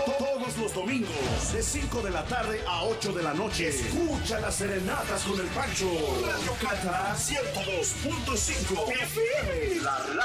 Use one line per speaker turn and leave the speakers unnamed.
Todos los domingos, de 5 de la tarde a 8 de la noche. Escucha las serenatas con el Pancho. Radio Cata 102.5 FM.